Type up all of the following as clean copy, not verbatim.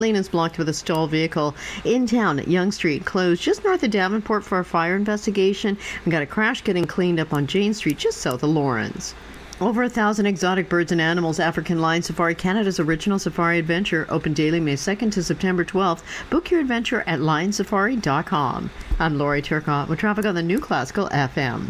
Lane is blocked with a stalled vehicle in town at Yonge Street, closed just north of Davenport for a fire investigation. We got a crash getting cleaned up on Jane Street, just south of Lawrence. Over 1,000 exotic birds and animals. African Lion Safari, Canada's original safari adventure, open daily May 2nd to September 12th. Book your adventure at lionsafari.com. I'm Lori Turcotte with traffic on the New Classical FM.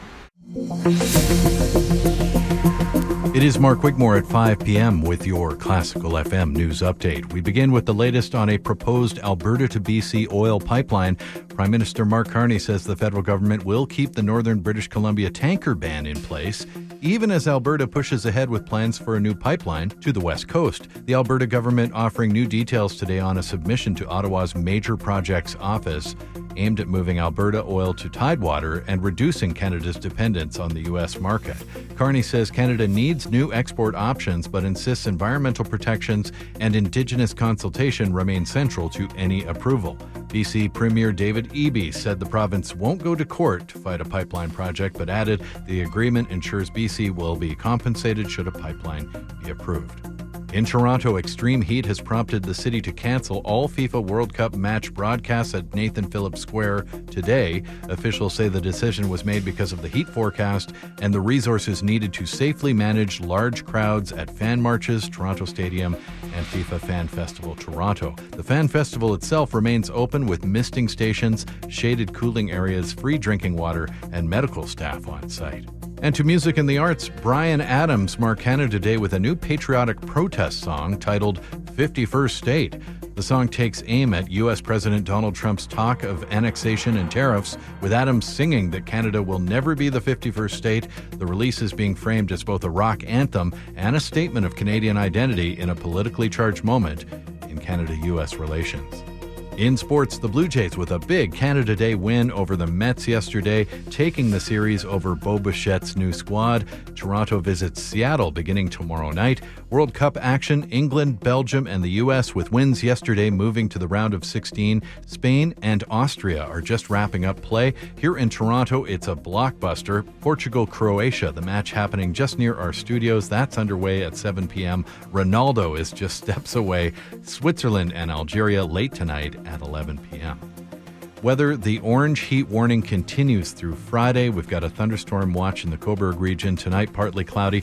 It is Mark Wigmore at 5 p.m. with your Classical FM news update. We begin with the latest on a proposed Alberta to BC oil pipeline. Prime Minister Mark Carney says the federal government will keep the Northern British Columbia tanker ban in place, even as Alberta pushes ahead with plans for a new pipeline to the west coast. The Alberta government offering new details today on a submission to Ottawa's Major Projects Office aimed at moving Alberta oil to Tidewater and reducing Canada's dependence on the U.S. market. Carney says Canada needs new export options, but insists environmental protections and Indigenous consultation remain central to any approval. BC Premier David Eby said the province won't go to court to fight a pipeline project, but added the agreement ensures BC will be compensated should a pipeline be approved. In Toronto, extreme heat has prompted the city to cancel all FIFA World Cup match broadcasts at Nathan Phillips Square today. Officials say the decision was made because of the heat forecast and the resources needed to safely manage large crowds at fan marches, Toronto Stadium, and FIFA Fan Festival Toronto. The Fan Festival itself remains open with misting stations, shaded cooling areas, free drinking water, and medical staff on site. And to music and the arts, Bryan Adams marked Canada Day with a new patriotic protest song titled 51st State. The song takes aim at U.S. President Donald Trump's talk of annexation and tariffs, with Adams singing that Canada will never be the 51st state. The release is being framed as both a rock anthem and a statement of Canadian identity in a politically charged moment in Canada-U.S. relations. In sports, the Blue Jays with a big Canada Day win over the Mets yesterday, taking the series over Bo Bichette's new squad. Toronto visits Seattle beginning tomorrow night. World Cup action, England, Belgium, and the U.S. with wins yesterday moving to the round of 16. Spain and Austria are just wrapping up play. Here in Toronto, it's a blockbuster. Portugal-Croatia, the match happening just near our studios. That's underway at 7 p.m. Ronaldo is just steps away. Switzerland and Algeria late tonight at 11 p.m. Weather, the orange heat warning continues through Friday. We've got a thunderstorm watch in the Cobourg region. Tonight, partly cloudy,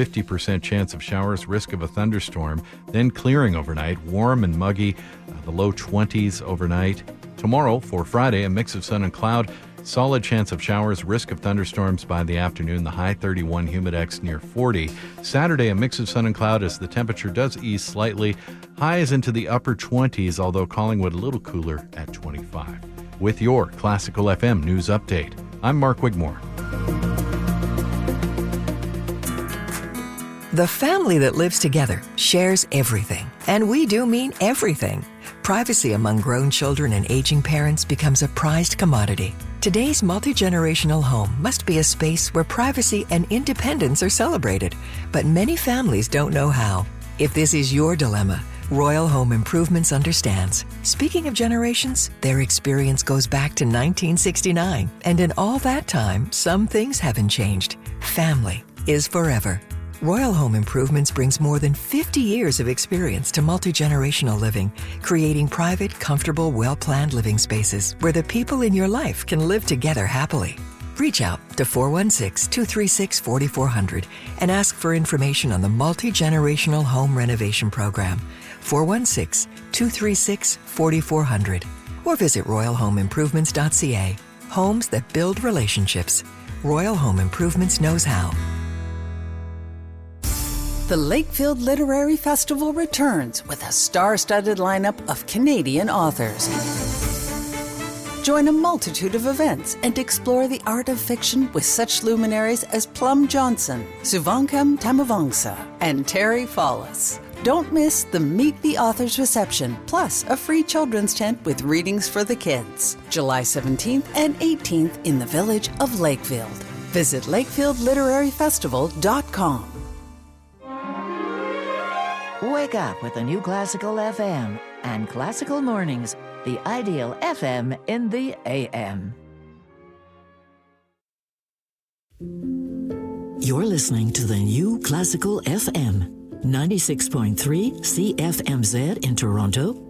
50% chance of showers, risk of a thunderstorm. Then clearing overnight, warm and muggy, the low 20s overnight. Tomorrow, for Friday, a mix of sun and cloud. Solid chance of showers, risk of thunderstorms by the afternoon, the high 31, humidex near 40. Saturday, a mix of sun and cloud as the temperature does ease slightly. Highs into the upper 20s, although Collingwood a little cooler at 25. With your Classical FM news update, I'm Mark Wigmore. The family that lives together shares everything, and we do mean everything. Privacy among grown children and aging parents becomes a prized commodity. Today's multi-generational home must be a space where privacy and independence are celebrated, but many families don't know how. If this is your dilemma, Royal Home Improvements understands. Speaking of generations, their experience goes back to 1969, and in all that time, some things haven't changed. Family is forever. Royal Home Improvements brings more than 50 years of experience to multi-generational living, creating private, comfortable, well-planned living spaces where the people in your life can live together happily. Reach out to 416-236-4400 and ask for information on the Multi-Generational Home Renovation Program, 416-236-4400, or visit royalhomeimprovements.ca. Homes that build relationships. Royal Home Improvements knows how. The Lakefield Literary Festival returns with a star-studded lineup of Canadian authors. Join a multitude of events and explore the art of fiction with such luminaries as Plum Johnson, Suvankam Tamavangsa, and Terry Fallis. Don't miss the Meet the Authors reception, plus a free children's tent with readings for the kids. July 17th and 18th in the village of Lakefield. Visit lakefieldliteraryfestival.com. Wake up with the New Classical FM and Classical Mornings, the ideal FM in the AM. You're listening to the New Classical FM, 96.3 CFMZ in Toronto,